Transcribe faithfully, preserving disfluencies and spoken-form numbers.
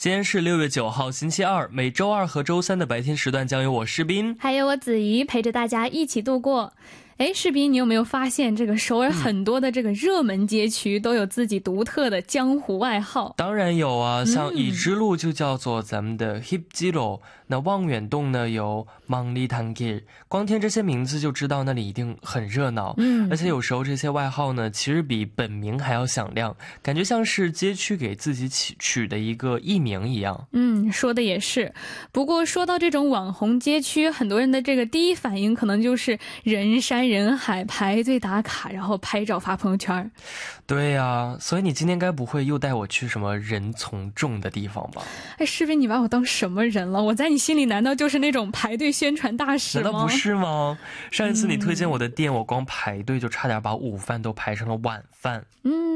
今天是六月九号星期二，每周二和周三的白天时段将由我士斌还有我子怡陪着大家一起度过。哎，士斌，你有没有发现这个首尔很多的这个热门街区都有自己独特的江湖外号？ 当然有啊，像已知路就叫做咱们的 Hipjiro， 那望远洞呢有 Manglitan길， 光听这些名字就知道那里一定很热闹。嗯，而且有时候这些外号呢其实比本名还要响亮，感觉像是街区给自己起取的一个艺名一样。 嗯，说的也是。不过说到这种网红街区，很多人的这个第一反应可能就是人山人海排队打卡，然后拍照发朋友圈。 对呀、啊，所以你今天该不会又带我去什么人从众的地方吧？ 哎，士斌，你把我当什么人了？我在你心里难道就是那种排队宣传大使吗？ 难道不是吗？上一次你推荐我的店，嗯、我光排队就差点把午饭都排成了晚饭。 嗯。